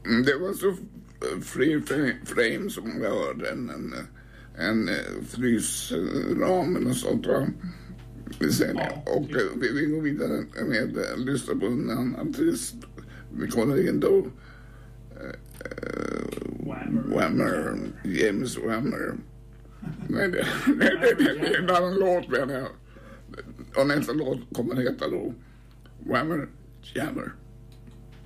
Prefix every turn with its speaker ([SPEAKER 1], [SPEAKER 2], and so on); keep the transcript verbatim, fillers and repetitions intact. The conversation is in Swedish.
[SPEAKER 1] Det var så free frame som vi hörde. En, en, en frysram eller sånt, va? Vi säger det. Och vi, vi går vidare med att lyssna på en annan artist. Vi kollar in då. Whammer, James Whammer. Nej, det, det, det, det, det är en annan låt, menar jag. Och nästa låt kommer att heta då Whammer Jammer.